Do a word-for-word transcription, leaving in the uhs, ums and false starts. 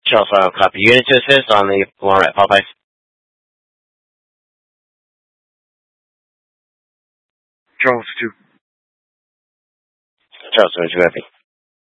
Charles five, copy. Unit to assist on the one at Popeyes. Charles two. Charles two, copy.